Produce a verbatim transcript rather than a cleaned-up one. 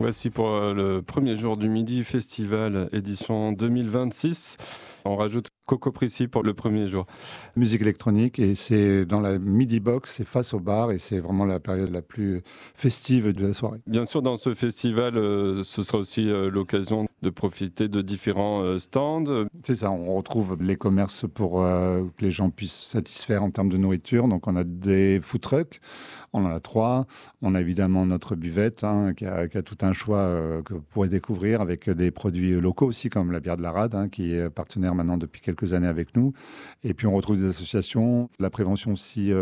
Voici pour euh, le premier jour du Midi Festival édition deux mille vingt-six. On rajoute Coco Prissy pour le premier jour. Musique électronique, et c'est dans la Midi Box, c'est face au bar, et c'est vraiment la période la plus festive de la soirée. Bien sûr, dans ce festival, euh, ce sera aussi euh, l'occasion de profiter de différents euh, stands. C'est ça, on retrouve les commerces pour euh, que les gens puissent se satisfaire en termes de nourriture. Donc on a des food trucks, on en a trois. On a évidemment notre buvette hein, qui, a, qui a tout un choix euh, que vous pourrez découvrir, avec des produits locaux aussi, comme la bière de la Rade, hein, qui est partenaire maintenant depuis quelques années avec nous. Et puis on retrouve des associations, la prévention aussi. Euh,